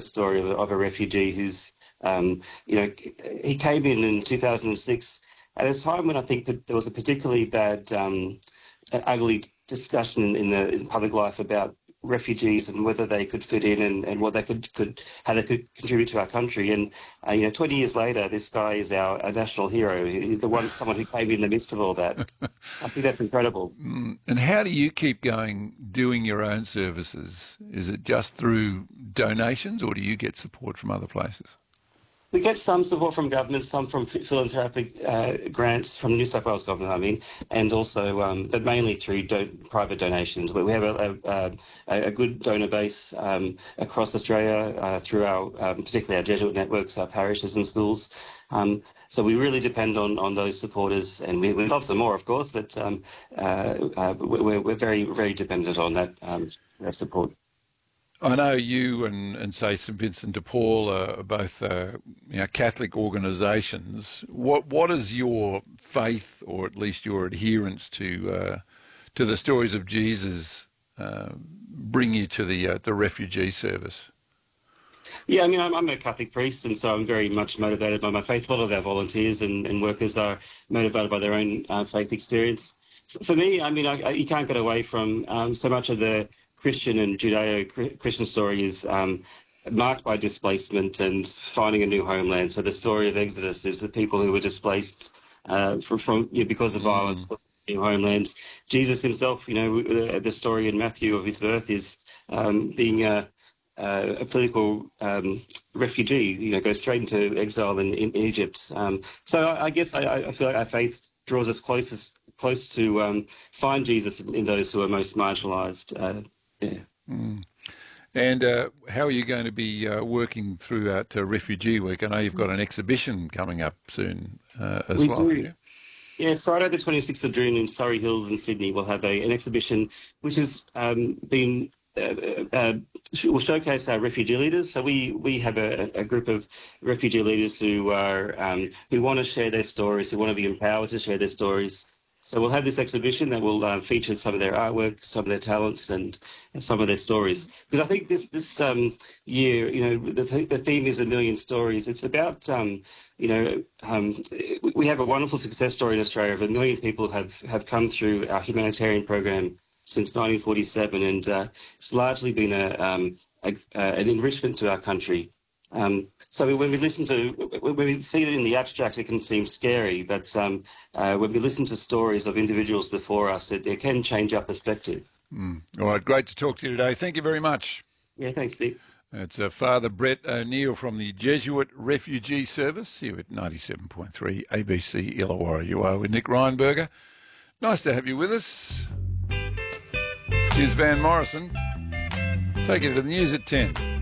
story of a refugee who's, he came in 2006 at a time when I think that there was a particularly bad, ugly discussion in public life about refugees and whether they could fit in and what they how they could contribute to our country. And 20 years later, this guy is our national hero. He's someone who came in the midst of all that. I think that's incredible. And how do you keep going doing your own services? Is it just through donations, or do you get support from other places? We get some support from government, some from philanthropic grants from the New South Wales government, and also, but mainly through private donations. We have a good donor base across Australia through our, particularly our Jesuit networks, our parishes and schools. So we really depend on those supporters, and we love some more, of course, but we're very, very dependent on that support. I know you and say St Vincent de Paul are both Catholic organisations. What is your faith, or at least your adherence to the stories of Jesus, bring you to the refugee service? Yeah, I mean, I'm a Catholic priest, and so I'm very much motivated by my faith. A lot of our volunteers and workers are motivated by their own faith experience. For me, I mean, you can't get away from so much of the Christian and Judeo-Christian story is marked by displacement and finding a new homeland. So the story of Exodus is the people who were displaced because of violence, new homelands. Jesus himself, the story in Matthew of his birth is being a political refugee. Goes straight into exile in Egypt. So I guess I feel like our faith draws us close to find Jesus in those who are most marginalised. Yeah. And how are you going to be working throughout Refugee Week? I know you've got an exhibition coming up soon as well. We do. Yeah, Friday the 26th of June in Surrey Hills in Sydney, we'll have an exhibition which has will showcase our refugee leaders. So we have a group of refugee leaders who want to share their stories, who want to be empowered to share their stories. So we'll have this exhibition that will feature some of their artwork, some of their talents, and some of their stories. Because I think this year, the theme is 1 million stories. It's about, we have a wonderful success story in Australia of 1 million people have come through our humanitarian program since 1947, and it's largely been an enrichment to our country. So when we see it in the abstract, it can seem scary, but when we listen to stories of individuals before us, it can change our perspective. All right, great to talk to you today. Thank you very much. Yeah, thanks, Steve. It's Father Brett O'Neill from the Jesuit Refugee Service here at 97.3 ABC Illawarra. You are with Nick Reinberger. Nice to have you with us. Here's Van Morrison. Take it to the news at 10.